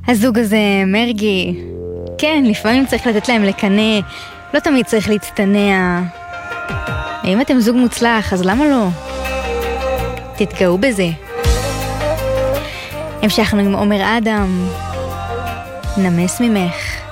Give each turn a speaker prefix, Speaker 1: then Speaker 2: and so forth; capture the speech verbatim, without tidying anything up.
Speaker 1: הזוג הזה, מרגי, כן, לפעמים צריך לתת להם לקנה, לא תמיד צריך להצטנע. אם אתם זוג מוצלח, אז למה לא? תתגאו בזה. המשכנו עם עומר אדם, נמס ממך.